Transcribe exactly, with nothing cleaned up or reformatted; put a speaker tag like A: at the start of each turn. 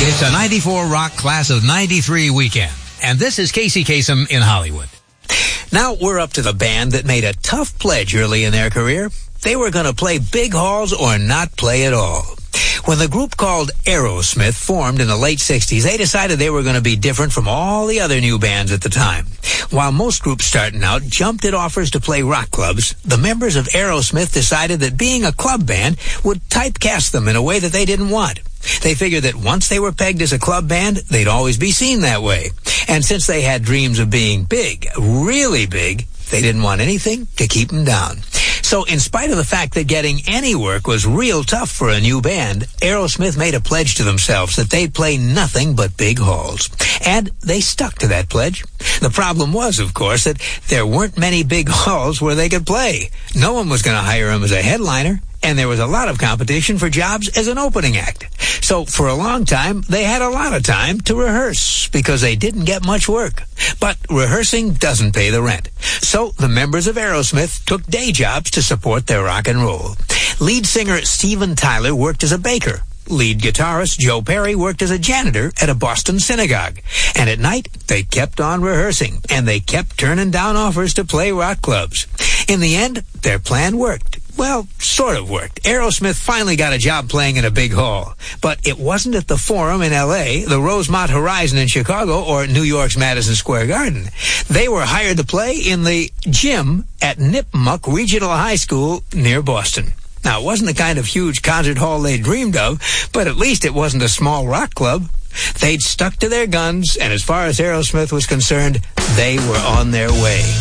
A: It's a ninety-four Rock Class of ninety-three weekend, and this is Casey Kasem in Hollywood. Now we're up to the band that made a tough pledge early in their career. They were going to play big halls or not play at all. When the group called Aerosmith formed in the late sixties, they decided they were going to be different from all the other new bands at the time. While most groups starting out jumped at offers to play rock clubs, the members of Aerosmith decided that being a club band would typecast them in a way that they didn't want. They figured that once they were pegged as a club band, they'd always be seen that way. And since they had dreams of being big, really big, they didn't want anything to keep them down. So in spite of the fact that getting any work was real tough for a new band, Aerosmith made a pledge to themselves that they'd play nothing but big halls. And they stuck to that pledge. The problem was, of course, that there weren't many big halls where they could play. No one was going to hire them as a headliner, and there was a lot of competition for jobs as an opening act. So for a long time, they had a lot of time to rehearse because they didn't get much work. But rehearsing doesn't pay the rent. So the members of Aerosmith took day jobs to support their rock and roll. Lead singer Steven Tyler worked as a baker. Lead guitarist Joe Perry worked as a janitor at a Boston synagogue. And at night, they kept on rehearsing, and they kept turning down offers to play rock clubs. In the end, their plan worked. Well, sort of worked. Aerosmith finally got a job playing in a big hall. But it wasn't at the Forum in L A, the Rosemont Horizon in Chicago, or New York's Madison Square Garden. They were hired to play in the gym at Nipmuc Regional High School near Boston. Now, it wasn't the kind of huge concert hall they dreamed of, but at least it wasn't a small rock club. They'd stuck to their guns, and as far as Aerosmith was concerned, they were on their way.